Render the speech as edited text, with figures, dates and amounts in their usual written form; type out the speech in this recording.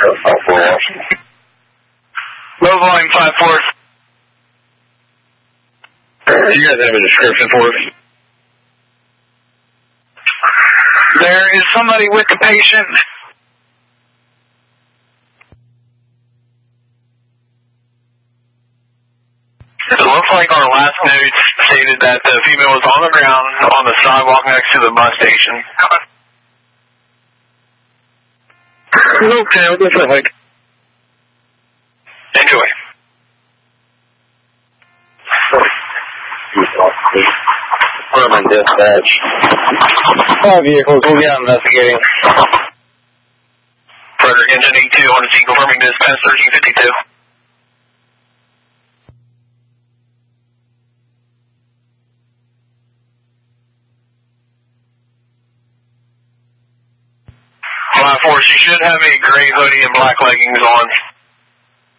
Low volume 5-4. Do you guys have a description for us? There is somebody with the patient. It looks like our last notes stated that the female was on the ground on the sidewalk next to the bus station. Okay, I'll go for a hike. Enjoy. Urban dispatch. All vehicles will be investigating. Frederick Engine 82 on the scene confirming dispatch 1352. Force, you should have a gray hoodie and black leggings on.